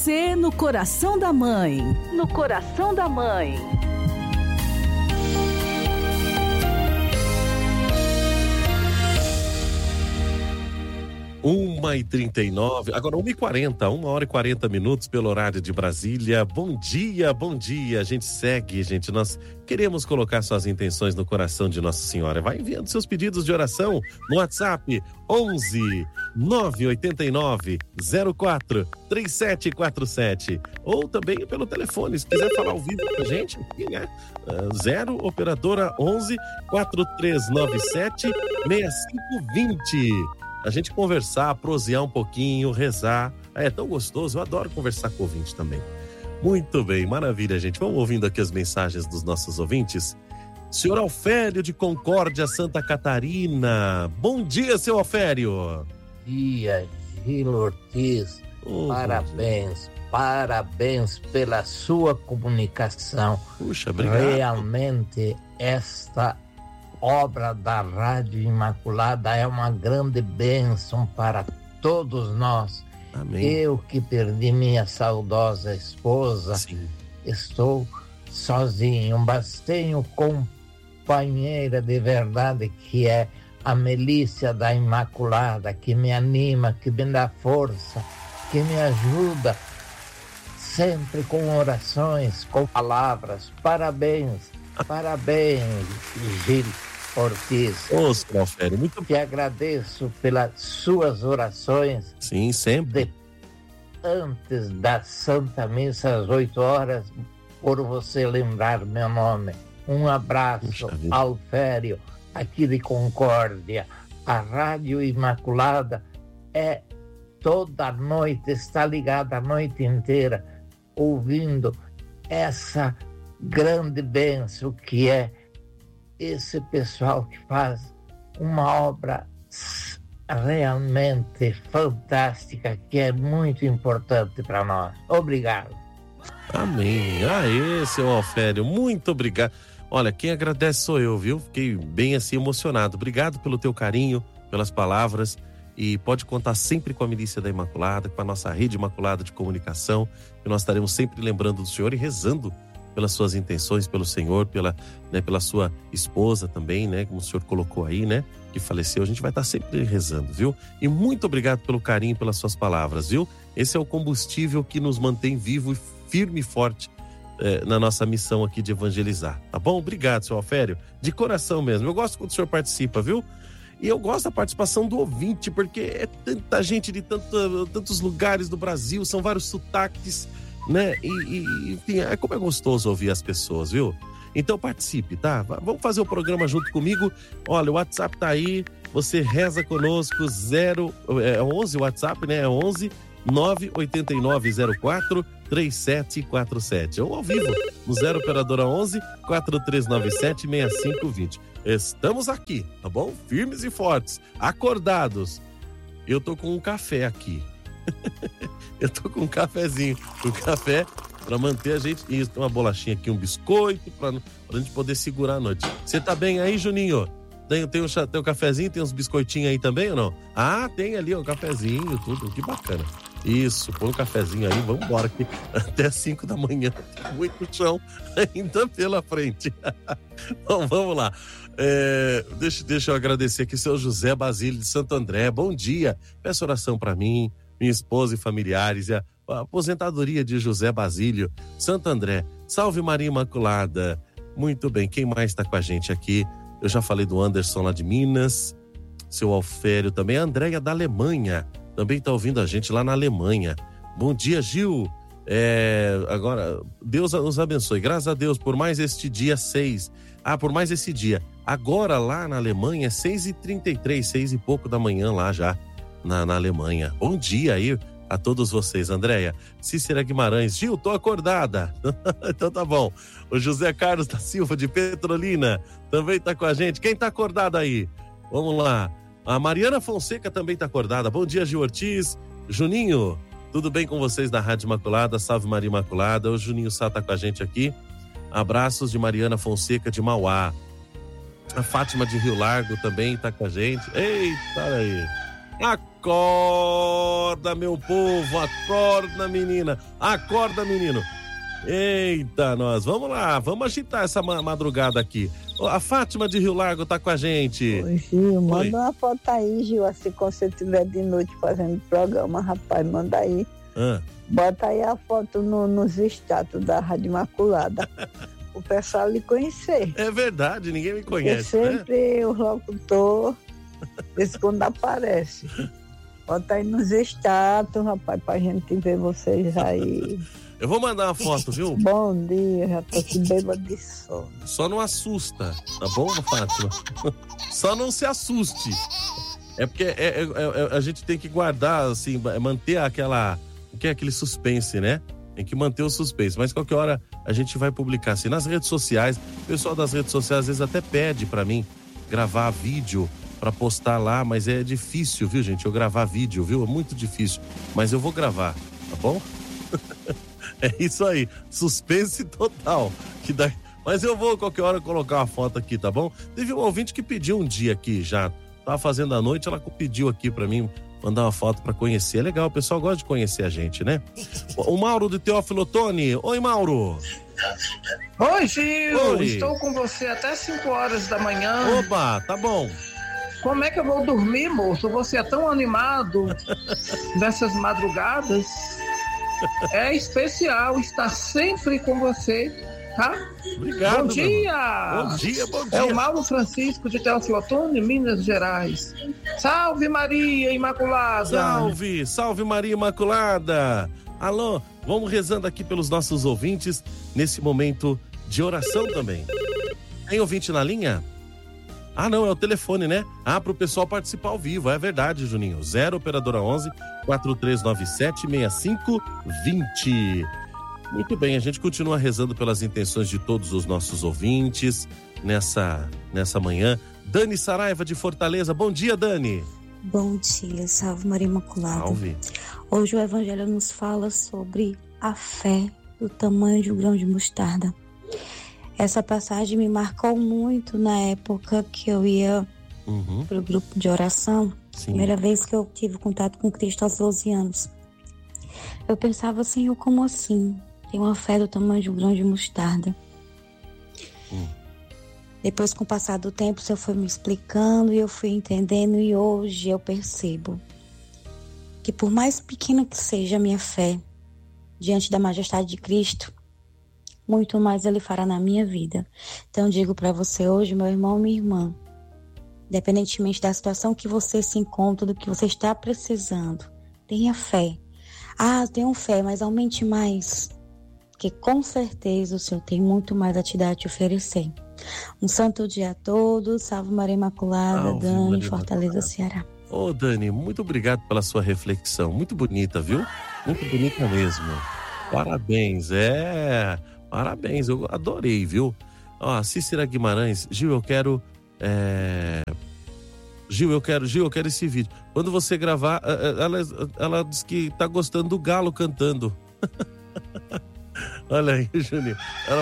você no coração da mãe. No coração da mãe. 1h39, agora 1h40, 1h40 pelo horário de Brasília. Bom dia, bom dia. A gente segue, gente. Nós queremos colocar suas intenções no coração de Nossa Senhora. Vai enviando seus pedidos de oração no WhatsApp 11 989 04 3747 ou também pelo telefone, se quiser falar ao vivo com a gente, né? 0 operadora 11 4397 6520. A gente conversar, prosear um pouquinho, rezar. É tão gostoso, eu adoro conversar com o ouvinte também. Muito bem, maravilha, gente. Vamos ouvindo aqui as mensagens dos nossos ouvintes. Senhor Alfério de Concórdia, Santa Catarina. Bom dia, seu Alfério. Bom dia, Gil Ortiz. Parabéns pela sua comunicação. Puxa, obrigado. Realmente, esta obra da Rádio Imaculada é uma grande bênção para todos nós. Amém. Eu que perdi minha saudosa esposa, Sim. Estou sozinho, mas tenho companheira de verdade que é a Melícia da Imaculada, que me anima, que me dá força, que me ajuda sempre com orações, com palavras. Parabéns, Gil Ortiz. Senhor Alfério, muito Te agradeço pelas suas orações. Sim, sempre. Antes da Santa Missa às 8 horas, por você lembrar meu nome. Um abraço, Alfério, aqui de Concórdia. A Rádio Imaculada é toda noite, está ligada a noite inteira, ouvindo essa grande bênção que é esse pessoal que faz uma obra realmente fantástica, que é muito importante para nós. Obrigado. Amém. Aê, seu Alfério, muito obrigado. Olha, quem agradece sou eu, viu? Fiquei bem assim emocionado. Obrigado pelo teu carinho, pelas palavras, e pode contar sempre com a Milícia da Imaculada, com a nossa rede Imaculada de comunicação, que nós estaremos sempre lembrando do Senhor e rezando pelas suas intenções, pelo Senhor, pela sua esposa também, né? Como o Senhor colocou aí, né? Que faleceu, a gente vai estar sempre rezando, viu? E muito obrigado pelo carinho, pelas suas palavras, viu? Esse é o combustível que nos mantém vivo e firme e forte na nossa missão aqui de evangelizar, tá bom? Obrigado, seu Alfério, de coração mesmo. Eu gosto quando o senhor participa, viu? E eu gosto da participação do ouvinte, porque é tanta gente de tantos lugares do Brasil, são vários sotaques, né? Enfim, como é gostoso ouvir as pessoas, viu? Então participe, tá? Vamos fazer o programa junto comigo. Olha, o WhatsApp tá aí, você reza conosco, 11 o WhatsApp, né? É 11 98904 3747 ou ao vivo no 0 operadora 11 4397 6520. Estamos aqui, tá bom? Firmes e fortes, acordados. Eu tô com um café aqui. Eu tô com um cafezinho, um café pra manter a gente. Isso, tem uma bolachinha aqui, um biscoito pra gente poder segurar a noite. Você tá bem aí, Juninho? Tem um cafezinho, tem uns biscoitinhos aí também ou não? Ah, tem ali, ó, um cafezinho, tudo, que bacana. Isso, põe um cafezinho aí, vamos embora aqui até 5 da manhã, tem muito chão ainda pela frente. Bom, vamos lá. Deixa eu agradecer aqui, seu José Basílio de Santo André, bom dia, peço oração para mim, minha esposa e familiares, e a aposentadoria de José Basílio, Santo André, salve Maria Imaculada. Muito bem, quem mais está com a gente aqui? Eu já falei do Anderson lá de Minas, seu Alfério também, a Andréia da Alemanha, também está ouvindo a gente lá na Alemanha. Bom dia, Gil. Agora, Deus nos abençoe. Graças a Deus por mais este dia 6. Por mais esse dia. Agora lá na Alemanha é 6h33, 6 e pouco da manhã lá já na Alemanha. Bom dia aí a todos vocês, Andréia. Cícera Guimarães. Gil, tô acordada. Então tá bom. O José Carlos da Silva de Petrolina também tá com a gente. Quem tá acordado aí? Vamos lá. A Mariana Fonseca também tá acordada. Bom dia, Gil Ortiz. Juninho, tudo bem com vocês da Rádio Imaculada? Salve Maria Imaculada. O Juninho Sá tá com a gente aqui. Abraços de Mariana Fonseca de Mauá. A Fátima de Rio Largo também tá com a gente. Eita, olha aí. Acorda, meu povo, acorda, menina, acorda, menino. Eita, nós, vamos lá, vamos agitar essa madrugada aqui. A Fátima de Rio Largo tá com a gente. Oi, Gil, manda uma foto aí, Gil, assim, quando você estiver de noite fazendo programa, rapaz, manda aí. Bota aí a foto nos status da Rádio Imaculada. O pessoal lhe conhecer. É verdade, ninguém me conhece. Porque sempre o locutor, esse quando aparece. Bota aí nos status, rapaz, pra gente ver vocês aí. Eu vou mandar uma foto, viu? Bom dia, já tô aqui bêbado de sono. Só não assusta, tá bom, Fátima? Só não se assuste. É porque a gente tem que guardar, assim, manter aquele suspense, né? Tem que manter o suspense. Mas qualquer hora a gente vai publicar, assim, nas redes sociais. O pessoal das redes sociais às vezes até pede pra mim gravar vídeo pra postar lá, mas é difícil, viu, gente? Eu gravar vídeo, viu? É muito difícil. Mas eu vou gravar, tá bom? É isso aí, suspense total. Mas eu vou qualquer hora colocar uma foto aqui, tá bom? Teve um ouvinte que pediu um dia aqui já. Tava fazendo a noite, ela pediu aqui pra mim mandar uma foto pra conhecer. É legal, o pessoal gosta de conhecer a gente, né? O Mauro do Teófilo Otoni. Oi, Mauro. Oi, Gil. Oi. Estou com você até 5 horas da manhã. Opa, tá bom. Como é que eu vou dormir, moço? Você é tão animado nessas madrugadas. É especial estar sempre com você, tá? Obrigado. Bom dia! Bom dia, bom dia. É o Mauro Francisco de Teófilo Otoni, Minas Gerais. Salve Maria Imaculada! Salve Maria Imaculada! Alô, vamos rezando aqui pelos nossos ouvintes nesse momento de oração também. Tem ouvinte na linha? Ah, não, é o telefone, né? Ah, pro pessoal participar ao vivo, é verdade, Juninho. 0 operadora 11 4397 6520. Muito bem, a gente continua rezando pelas intenções de todos os nossos ouvintes nessa manhã. Dani Saraiva de Fortaleza, bom dia, Dani. Bom dia, salve Maria Imaculada. Salve. Hoje o Evangelho nos fala sobre a fé do tamanho de um grão de mostarda. Essa passagem me marcou muito na época que eu ia para o grupo de oração. Sim. Primeira vez que eu tive contato com Cristo aos 12 anos. Eu pensava assim, como assim? Tem uma fé do tamanho de um grão de mostarda. Depois, com o passar do tempo, o Senhor foi me explicando e eu fui entendendo. E hoje eu percebo que por mais pequena que seja a minha fé diante da majestade de Cristo, muito mais Ele fará na minha vida. Então, digo para você hoje, meu irmão, minha irmã, independentemente da situação que você se encontra, do que você está precisando, tenha fé. Ah, tenho fé, mas aumente mais, porque com certeza o Senhor tem muito mais a te dar, a te oferecer. Um santo dia a todos, salve Maria Imaculada, Dani, Fortaleza, Ceará. Ô, Dani, muito obrigado pela sua reflexão, muito bonita, viu? Muito bonita mesmo. Parabéns, parabéns, eu adorei, viu? Ó, Cícera Guimarães, Gil, eu quero esse vídeo. Quando você gravar, ela diz que tá gostando do galo cantando. Olha aí, Juninho.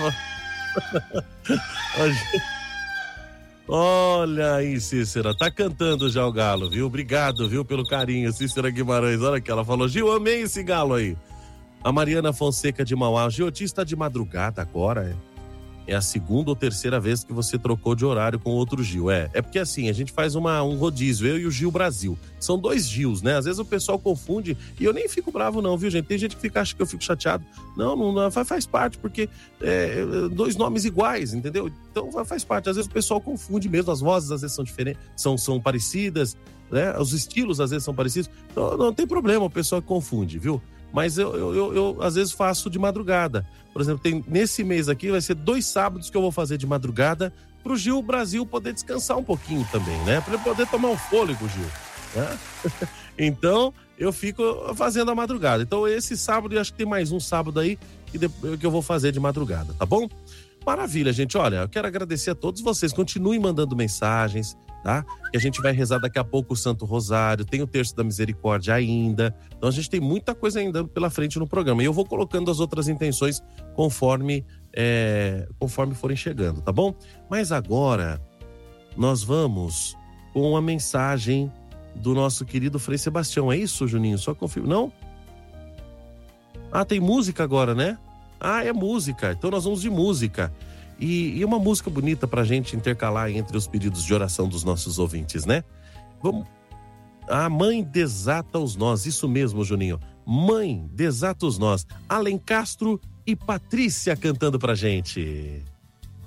Olha aí, Cícera, tá cantando já o galo, viu? Obrigado, viu, pelo carinho, Cícera Guimarães. Olha que ela falou, Gil, amei esse galo aí. A Mariana Fonseca de Mauá, Gil, está de madrugada agora, é a segunda ou terceira vez que você trocou de horário com outro Gil. É porque assim, a gente faz um rodízio, eu e o Gil Brasil. São 2 Gils, né? Às vezes o pessoal confunde e eu nem fico bravo não, viu, gente? Tem gente que acha que eu fico chateado. Não faz parte, porque 2 nomes iguais, entendeu? Então faz parte. Às vezes o pessoal confunde mesmo, as vozes às vezes são diferentes, são parecidas, né? Os estilos às vezes são parecidos. Então não tem problema, o pessoal confunde, viu? Mas eu às vezes faço de madrugada. Por exemplo, nesse mês aqui vai ser 2 sábados que eu vou fazer de madrugada pro Gil Brasil poder descansar um pouquinho também, né? Para ele poder tomar um fôlego, Gil. Né? Então, eu fico fazendo a madrugada. Então, esse sábado, eu acho que tem mais um sábado aí que eu vou fazer de madrugada, tá bom? Maravilha, gente. Olha, eu quero agradecer a todos vocês. Continuem mandando mensagens, tá? Que a gente vai rezar daqui a pouco o Santo Rosário, tem o Terço da Misericórdia ainda. Então a gente tem muita coisa ainda pela frente no programa. E eu vou colocando as outras intenções conforme forem chegando, tá bom? Mas agora nós vamos com a mensagem do nosso querido Frei Sebastião. É isso, Juninho? Só confirma. Não? Ah, tem música agora, né? Ah, é música. Então nós vamos de música. E uma música bonita pra gente intercalar entre os pedidos de oração dos nossos ouvintes, né? Vamos. A Mãe Desata os Nós. Isso mesmo, Juninho. Mãe Desata os Nós. Alencastro e Patrícia cantando pra gente.